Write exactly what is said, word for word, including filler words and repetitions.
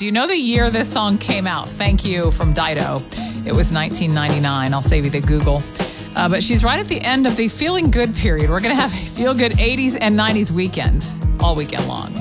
Do you know the year this song came out? Thank you from Dido. It was nineteen ninety-nine. I'll save you the Google. Uh, but she's right at the end of the feeling good period. We're going to have a feel good eighties and nineties weekend all weekend long.